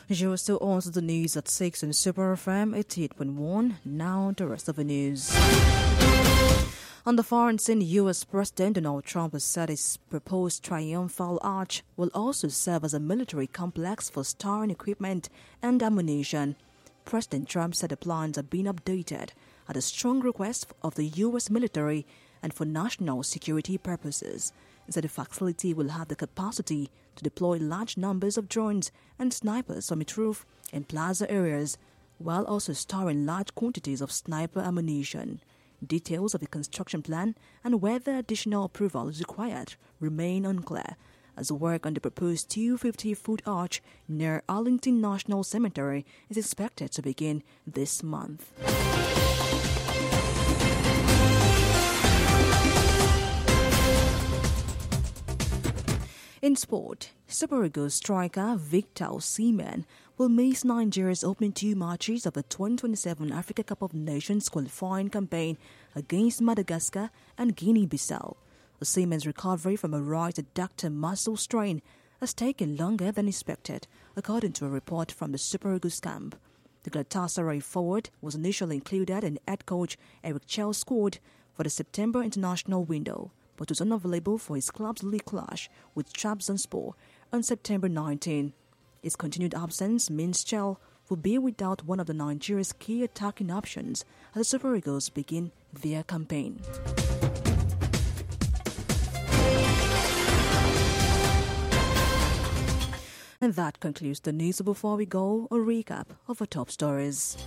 You're still on to the news at 6 on Super FM 88.1. Now the rest of the news. On the foreign scene, U.S. President Donald Trump has said his proposed Triumphal Arch will also serve as a military complex for storing equipment and ammunition. President Trump said the plans are being updated at a strong request of the U.S. military and for national security purposes. He said the facility will have the capacity to deploy large numbers of drones and snipers from its roof and plaza areas, while also storing large quantities of sniper ammunition. Details of the construction plan and whether additional approval is required remain unclear, as work on the proposed 250-foot arch near Arlington National Cemetery is expected to begin this month. In sport, Super Eagles striker Victor Osimhen will miss Nigeria's opening two matches of the 2027 Africa Cup of Nations qualifying campaign against Madagascar and Guinea-Bissau. Osimhen's recovery from a right adductor muscle strain has taken longer than expected, according to a report from the Super Eagles camp. The Galatasaray forward was initially included in head coach Eric Chell's squad for the September international window, but was unavailable for his club's league clash with Trabzonspor on September 19. His continued absence means Chell will be without one of the Nigeria's key attacking options as the Super Eagles begin their campaign. And that concludes the news. Before we go, a recap of our top stories.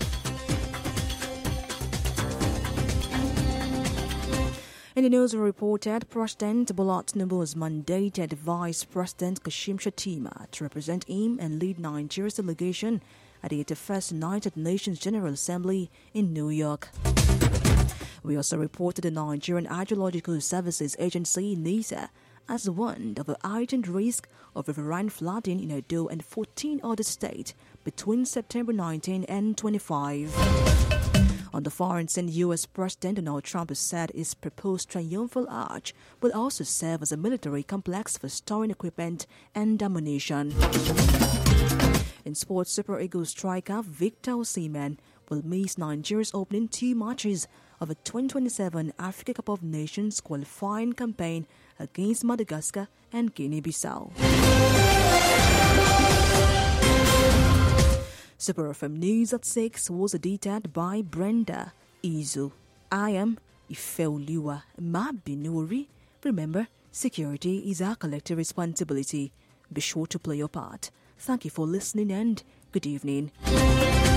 In the news, we reported President Bola Tinubu has mandated Vice President Kashim Shettima to represent him and lead Nigeria's delegation at the 81st United Nations General Assembly in New York. We also reported the Nigerian Hydrological Services Agency, NISA, has warned of a heightened risk of riverine flooding in Edo and 14 other states between September 19 and 25. On the foreign scene, U.S. President Donald Trump has said his proposed Triumphal Arch will also serve as a military complex for storing equipment and ammunition. In sports, Super Eagles striker Victor Osimhen will miss Nigeria's opening two matches of the 2027 Africa Cup of Nations qualifying campaign against Madagascar and Guinea-Bissau. Super FM News at 6 was edited by Brenda Izu. I am Ifeoluwa Mabinuri. Remember, security is our collective responsibility. Be sure to play your part. Thank you for listening and good evening.